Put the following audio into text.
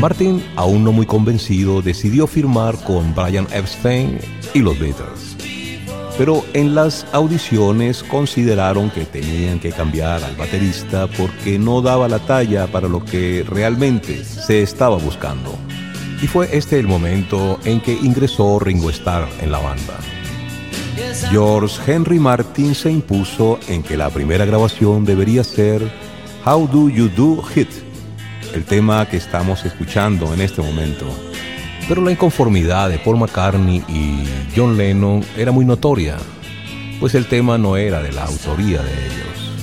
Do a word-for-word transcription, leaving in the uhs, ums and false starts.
Martin, aún no muy convencido, decidió firmar con Brian Epstein y los Beatles. Pero en las audiciones consideraron que tenían que cambiar al baterista porque no daba la talla para lo que realmente se estaba buscando. Y fue este el momento en que ingresó Ringo Starr en la banda. George Henry Martin se impuso en que la primera grabación debería ser How Do You Do It, el tema que estamos escuchando en este momento. Pero la inconformidad de Paul McCartney y John Lennon era muy notoria, pues el tema no era de la autoría de ellos.